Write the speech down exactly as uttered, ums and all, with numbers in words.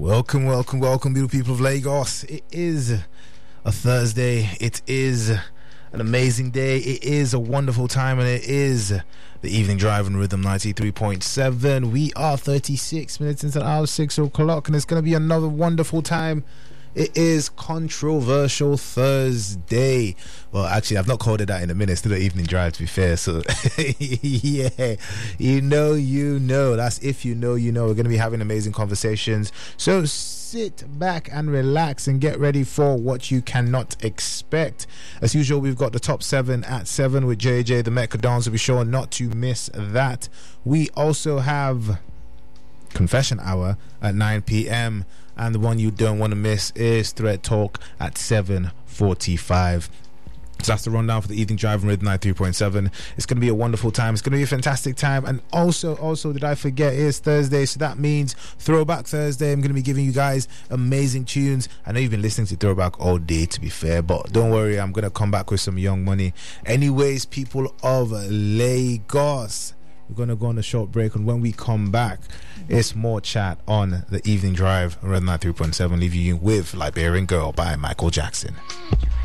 Welcome, welcome, welcome, beautiful people of Lagos. It is a Thursday. It is an amazing day. It is a wonderful time, and it is the Evening Drive on Rhythm ninety-three point seven. We are thirty-six minutes into the hour six o'clock, and it's going to be another wonderful time. It is Controversial Thursday. Well, actually, I've not called it that in a minute. It's still the Evening Drive, to be fair. So, yeah, you know, you know. That's if you know, you know. We're going to be having amazing conversations. So, sit back and relax and get ready for what you cannot expect. As usual, we've got the top seven at seven with J J. The Mecca Dons will be sure not to miss that. We also have Confession Hour at nine p.m. and the one you don't want to miss is Thread Talk at seven forty-five. So that's the rundown for the Evening Drive on Rhythm ninety-three point seven. It's going to be a wonderful time. It's going to be a fantastic time. And also, also, did I forget, it's Thursday, so that means Throwback Thursday. I'm going to be giving you guys amazing tunes. I know you've been listening to Throwback all day, to be fair, but don't worry, I'm going to come back with some Young Money. Anyways, people of Lagos, we're going to go on a short break, and when we come back, it's more chat on the Evening Drive on Rhythm ninety-three point seven, leaving you with Liberian Girl by Michael Jackson.